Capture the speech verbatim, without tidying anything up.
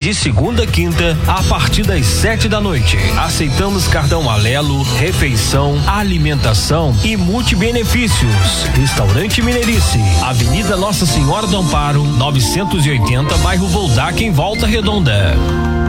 de segunda a quinta, a partir das sete da noite. Aceitamos cartão Alelo, refeição, alimentação e multibenefícios. Restaurante Mineirice, Avenida Nossa Senhora do Amparo, novecentos e oitenta, bairro Voldac, em Volta Redonda.